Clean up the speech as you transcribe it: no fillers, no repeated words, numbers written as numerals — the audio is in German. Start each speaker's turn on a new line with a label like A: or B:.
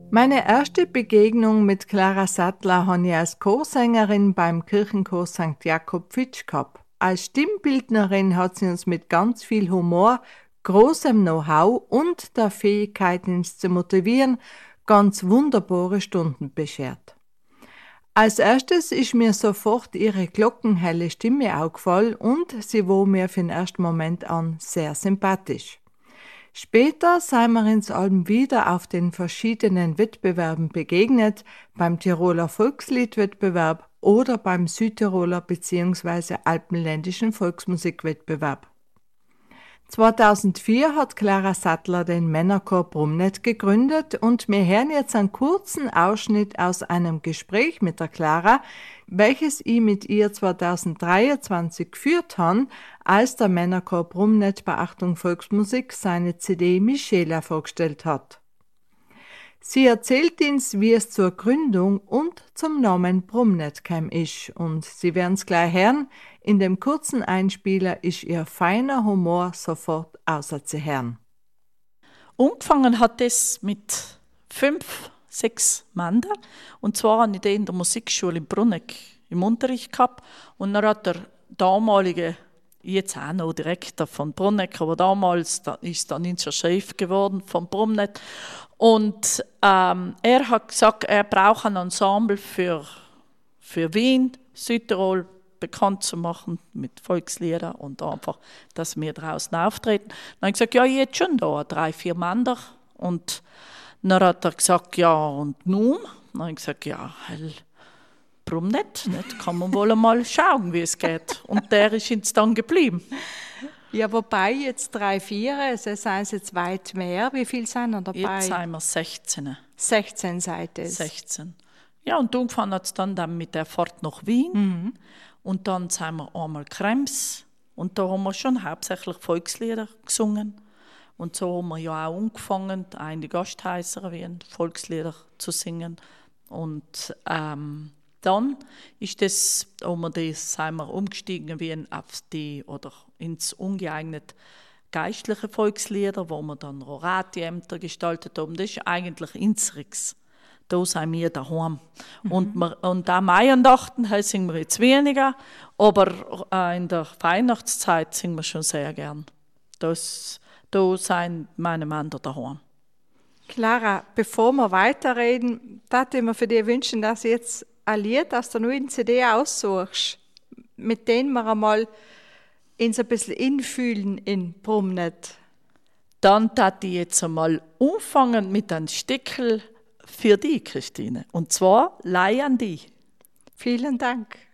A: Meine erste Begegnung mit Clara Sattler habe ich als Chorsängerin beim Kirchenchor St. Jakob Fitsch gehabt. Als Stimmbildnerin hat sie uns mit ganz viel Humor, großem Know-how und der Fähigkeit, uns zu motivieren, ganz wunderbare Stunden beschert. Als erstes ist mir sofort ihre glockenhelle Stimme aufgefallen und sie war mir für den ersten Moment an sehr sympathisch. Später sind wir uns allem wieder auf den verschiedenen Wettbewerben begegnet, beim Tiroler Volksliedwettbewerb oder beim Südtiroler bzw. Alpenländischen Volksmusikwettbewerb. 2004 hat Clara Sattler den Männerchor Brumnet gegründet und wir hören jetzt einen kurzen Ausschnitt aus einem Gespräch mit der Clara, welches ich mit ihr 2023 geführt habe, als der Männerchor Brumnet bei Achtung Volksmusik seine CD Michela vorgestellt hat. Sie erzählt uns, wie es zur Gründung und zum Namen Brumnet kam ist und Sie werden es gleich hören, in dem kurzen Einspieler ist ihr feiner Humor sofort auszuhören.
B: Angefangen hat es mit 5, 6 Männern. Und zwar habe ich den in der Musikschule in Bruneck im Unterricht gehabt. Und dann hat der damalige, jetzt auch noch Direktor von Bruneck, aber damals ist dann unser Chef geworden von Brumnet. Und er hat gesagt, er braucht ein Ensemble für Wien, Südtirol, bekannt zu machen mit Volksliedern und einfach, dass wir draußen auftreten. Dann habe ich gesagt, ja, jetzt schon da, 3, 4 Männer. Und dann hat er gesagt, ja, und nun? Dann habe ich gesagt, ja, warum nicht? Kann man wohl mal schauen, wie es geht. Und der ist uns dann geblieben.
A: Ja, wobei jetzt 3, 4, also seien es jetzt weit mehr. Wie viel sind noch dabei?
B: Jetzt sind wir 16.
A: 16 seid es.
B: 16. Ja, und irgendwann hat es dann mit der Fahrt nach Wien. Mhm. Und dann sind wir einmal Krems. Und da haben wir schon hauptsächlich Volkslieder gesungen. Und so haben wir ja auch angefangen, eine Gasthäuser wie Volkslieder zu singen. Und dann sind wir umgestiegen wie auf die oder ins ungeeignete geistliche Volkslieder, wo wir dann Rorati-Ämter gestaltet haben. Das ist eigentlich unseres. Da sind wir daheim. Mhm. Und am Weihnachten singen wir jetzt weniger, aber in der Weihnachtszeit singen wir schon sehr gern. Da sind meine Männer daheim.
A: Clara, bevor wir weiterreden, würde ich mir für dich wünschen, dass du jetzt ein Lied aus der neuen CD aussuchst, mit dem wir einmal uns ein bisschen infühlen in Brumnet.
B: Dann würde ich jetzt einmal anfangen mit einem Stückel für dich, Christine. Und zwar Leih an dich.
A: Vielen Dank.